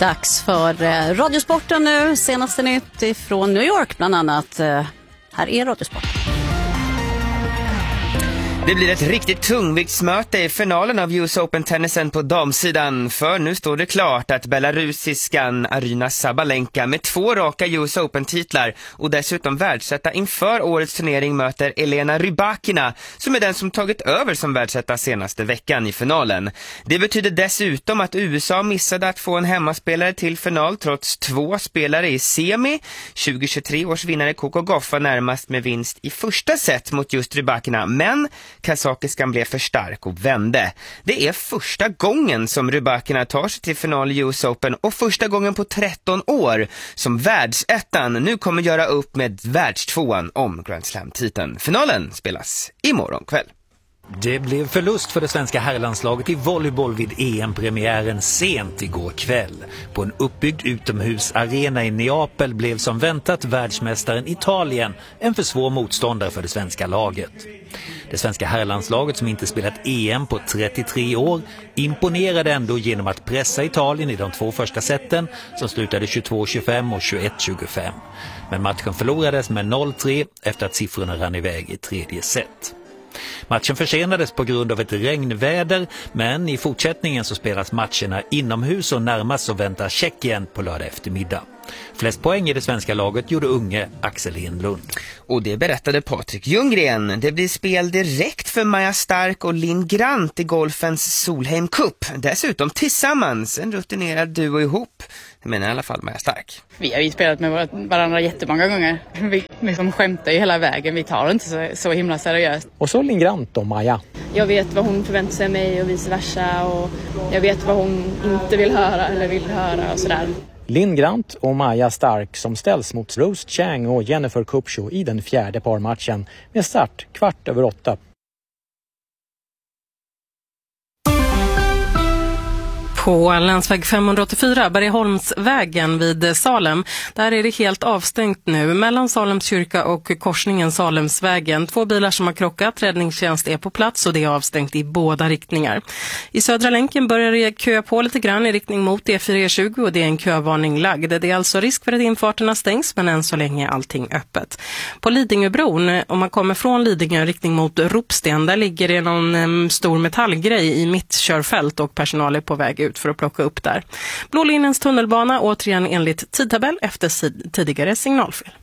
Dags för Radiosporten nu. Senaste nytt ifrån New York bland annat. Här är Radiosporten. Det blir ett riktigt tungviktsmöte i finalen av US Open-tennisen på damsidan. För nu står det klart att belarusiskan Aryna Sabalenka med 2 raka US Open-titlar och dessutom världsetta inför årets turnering möter Elena Rybakina, som är den som tagit över som världsetta senaste veckan i finalen. Det betyder dessutom att USA missade att få en hemmaspelare till final trots 2 spelare i semi. 2023 års vinnare Coco Gauff var närmast med vinst i första set mot just Rybakina, men kazakiskan blev för stark och vände. Det är första gången som Rybakina tar sig till final i US Open och första gången på 13 år som världsettan nu kommer göra upp med världstvåan om Grand Slam-titeln. Finalen spelas imorgon kväll. Det blev förlust för det svenska herrlandslaget i volleyboll vid EM-premiären sent igår kväll. På en uppbyggd utomhusarena i Neapel blev som väntat världsmästaren Italien en för svår motståndare för det svenska laget. Det svenska herrlandslaget, som inte spelat EM på 33 år, imponerade ändå genom att pressa Italien i de 2 första seten som slutade 22-25 och 21-25. Men matchen förlorades med 0-3 efter att siffrorna rann iväg i tredje set. Matchen försenades på grund av ett regnväder, men i fortsättningen så spelas matcherna inomhus och närmast så väntar Tjeckien på lördag eftermiddag. Flest poäng i det svenska laget gjorde unge Axel Enlund. Och det berättade Patrik Ljunggren. Det blir spel direkt för Maja Stark och Linn Grant i golfens Solheim Cup. Dessutom tillsammans, en rutinerad duo ihop. Jag menar i alla fall Maja Stark. Vi har ju spelat med varandra jättemånga gånger. Vi liksom skämtar ju hela vägen. Vi tar det inte så himla seriöst. Och så Linn Grant och Maja. Jag vet vad hon förväntar sig mig och vice versa. Och jag vet vad hon inte vill höra eller vill höra och sådär. Linn Grant och Maja Stark som ställs mot Rose Chang och Jennifer Kupcho i den 4:e parmatchen med start 7:15. På länsväg 584, Bergholmsvägen vid Salem. Där är det helt avstängt nu mellan Salems kyrka och korsningen Salemsvägen. 2 bilar som har krockat, räddningstjänst är på plats och det är avstängt i båda riktningar. I södra länken börjar det köa på lite grann i riktning mot E4-E20 och det är en kövarning lagd. Det är alltså risk för att infarterna stängs, men än så länge är allting öppet. På Lidingöbron, om man kommer från Lidingö i riktning mot Ropsten, där ligger det någon stor metallgrej i mittkörfält och personal är på väg ut för att plocka upp där. Blå linjens tunnelbana återigen enligt tidtabell efter tidigare signalfel.